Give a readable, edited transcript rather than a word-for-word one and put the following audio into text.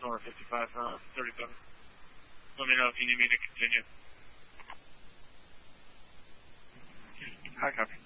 North 37. Let me know if you need me to continue. Hi, copy.